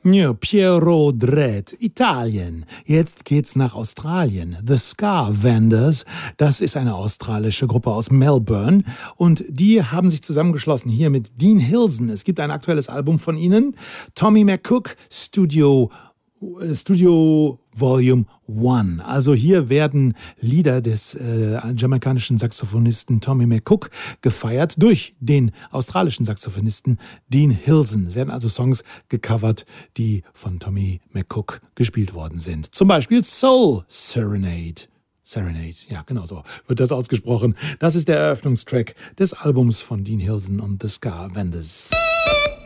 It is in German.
Ja, Pierrot Dredd, Italien. Jetzt geht's nach Australien. The Ska Vendors, das ist eine australische Gruppe aus Melbourne und die haben sich zusammengeschlossen hier mit Dean Hilson. Es gibt ein aktuelles Album von ihnen, Tommy McCook Studio Volume 1. Also hier werden Lieder des jamaikanischen Saxophonisten Tommy McCook gefeiert durch den australischen Saxophonisten Dean Hilson. Es werden also Songs gecovert, die von Tommy McCook gespielt worden sind. Zum Beispiel Soul Serenade. Serenade, ja, genau so wird das ausgesprochen. Das ist der Eröffnungstrack des Albums von Dean Hilson und The Ska Vendors.